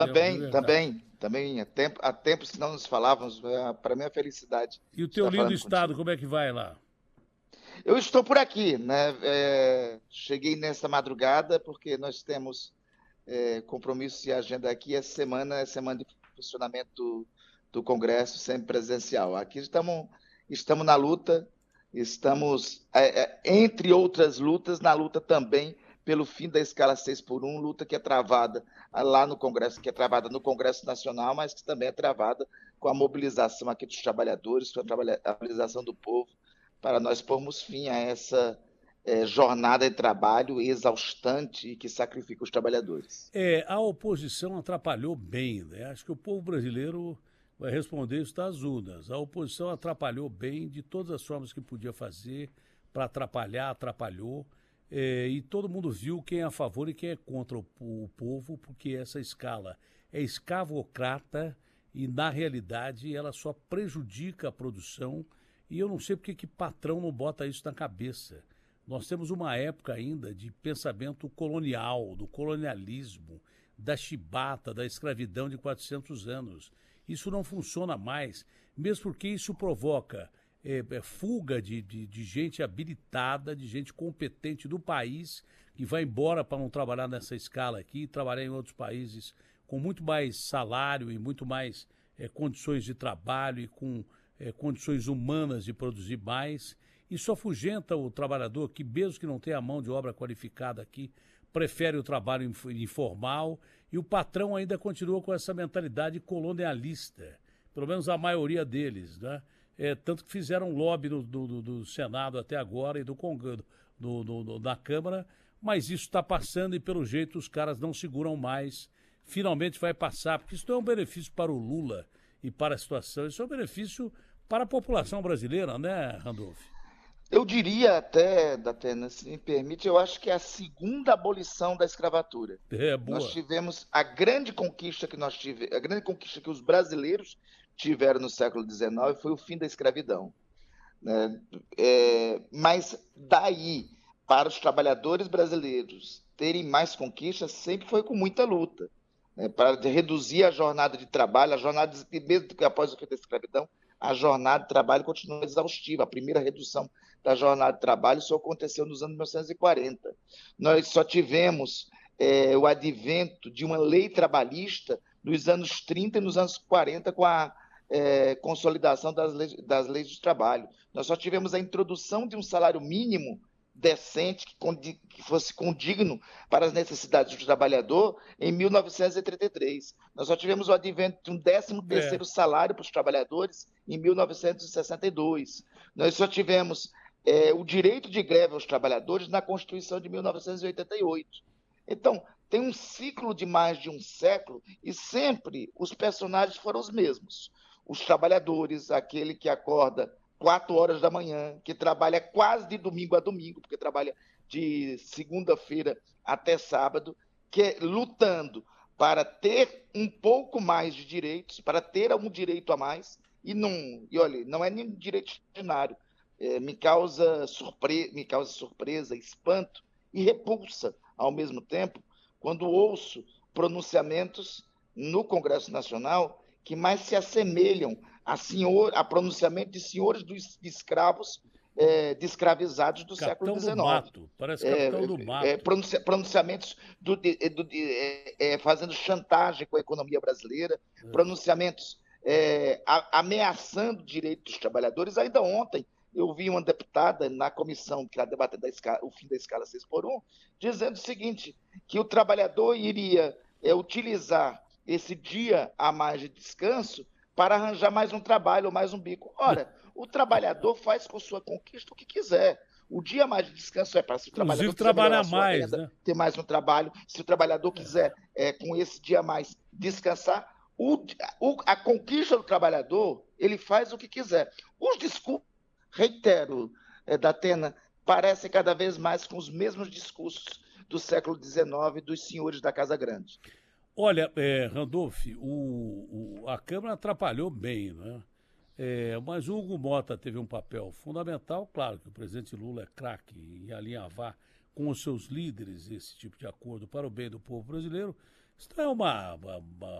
É Também, verdade. também, também, há tempos que não nos falávamos, para mim é uma felicidade E o teu estar lindo falando estado, contigo. como é que vai lá? Eu estou por aqui, né? Cheguei nesta madrugada porque nós temos compromissos e agenda aqui. Essa semana é semana de funcionamento do Congresso, sempre presencial. Aqui estamos na luta, estamos, entre outras lutas, na luta também pelo fim da escala 6 por 1, luta que é travada lá no Congresso, que é travada no Congresso Nacional, mas que também é travada com a mobilização aqui dos trabalhadores, com a mobilização do povo, para nós pormos fim a essa jornada de trabalho exaustante e que sacrifica os trabalhadores. A oposição atrapalhou bem, né? Acho que o povo brasileiro vai responder isso das urnas. A oposição atrapalhou bem de todas as formas que podia fazer para atrapalhar, atrapalhou. E todo mundo viu quem é a favor e quem é contra o povo, porque essa escala é escravocrata e, na realidade, ela só prejudica a produção. E eu não sei porque que patrão não bota isso na cabeça. Nós temos uma época ainda de pensamento colonial, do colonialismo, da chibata, da escravidão de 400 anos. Isso não funciona mais, mesmo porque isso provoca fuga de gente habilitada, de gente competente do país, que vai embora para não trabalhar nessa escala aqui, trabalhar em outros países com muito mais salário e muito mais condições de trabalho e com condições humanas de produzir mais. Isso afugenta o trabalhador que, mesmo que não tenha mão de obra qualificada aqui, prefere o trabalho informal, e o patrão ainda continua com essa mentalidade colonialista, pelo menos a maioria deles, né? Tanto que fizeram lobby do Senado até agora e do Congresso, da Câmara, mas isso está passando e, pelo jeito, os caras não seguram mais. Finalmente vai passar, porque isso não é um benefício para o Lula e para a situação, isso é um benefício para a população brasileira, né, Randolph? Eu diria até, Datena, se me permite, eu acho que é a segunda abolição da escravatura. É Nós boa. tivemos a grande conquista que nós tivemos, a grande conquista que os brasileiros tiveram no século XIX foi o fim da escravidão, né? Mas daí para os trabalhadores brasileiros terem mais conquistas sempre foi com muita luta, né? Para reduzir a jornada de trabalho, a jornada mesmo que após o fim da escravidão, a jornada de trabalho continua exaustiva. A primeira redução da jornada de trabalho só aconteceu nos anos 1940. Nós só tivemos o advento de uma lei trabalhista nos anos 30 e nos anos 40 com a consolidação das leis do trabalho. Nós só tivemos a introdução de um salário mínimo decente, que fosse condigno para as necessidades do trabalhador, em 1933. Nós só tivemos o advento de um 13º salário para os trabalhadores em 1962. Nós só tivemos o direito de greve aos trabalhadores na Constituição de 1988. Então, tem um ciclo de mais de um século e sempre os personagens foram os mesmos. Os trabalhadores, aquele que acorda 4 horas da manhã, que trabalha quase de domingo a domingo, porque trabalha de segunda-feira até sábado, lutando para ter um pouco mais de direitos, para ter algum direito a mais, e olha, não é nem direito extraordinário. Me causa surpresa, espanto e repulsa ao mesmo tempo quando ouço pronunciamentos no Congresso Nacional que mais se assemelham a pronunciamento de senhores dos escravos de escravizados do século Capitão do XIX. Mato, parece Capitão do Mato. Pronunciamentos fazendo chantagem com a economia brasileira, pronunciamentos ameaçando o direito dos trabalhadores. Ainda ontem eu vi uma deputada na comissão que está debatendo o fim da escala 6 por 1, dizendo o seguinte, que o trabalhador iria utilizar esse dia a mais de descanso para arranjar mais um trabalho ou mais um bico. Ora, o trabalhador faz com sua conquista o que quiser. O dia a mais de descanso é para se o trabalhador Inclusive quiser melhorar trabalhar a sua mais, renda, né? ter mais um trabalho, se o trabalhador quiser, com esse dia a mais, descansar, a conquista do trabalhador, ele faz o que quiser. Os discursos, reitero, Datena, parecem cada vez mais com os mesmos discursos do século XIX dos senhores da Casa Grande. Olha, Randolph, a Câmara atrapalhou bem, né? Mas o Hugo Mota teve um papel fundamental. Claro que o presidente Lula é craque em alinhavar com os seus líderes esse tipo de acordo para o bem do povo brasileiro. Isso é uma